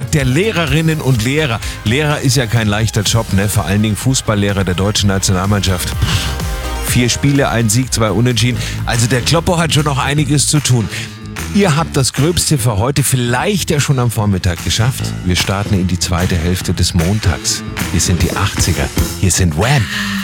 Tag der Lehrerinnen und Lehrer. Lehrer ist ja kein leichter Job, ne? Vor allen Dingen Fußballlehrer der deutschen Nationalmannschaft. 4 Spiele, 1 Sieg, 2 Unentschieden. Also der Kloppo hat schon noch einiges zu tun. Ihr habt das Gröbste für heute vielleicht ja schon am Vormittag geschafft. Wir starten in die zweite Hälfte des Montags. Hier sind die 80er. Hier sind Wham!